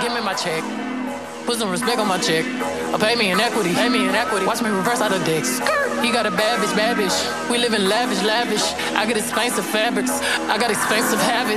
him in my check. Put some respect on my check. Pay me in equity. Pay me in equity. Watch me reverse out of dicks. He got a bad bitch, bad bitch. We live in lavish, lavish. I got expensive fabrics. I got expensive habits.